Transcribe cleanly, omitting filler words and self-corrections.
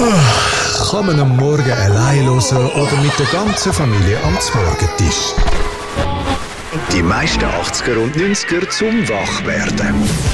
Kann man am Morgen allein hören oder mit der ganzen Familie am Morgentisch? Die meisten 80er und 90er zum Wachwerden.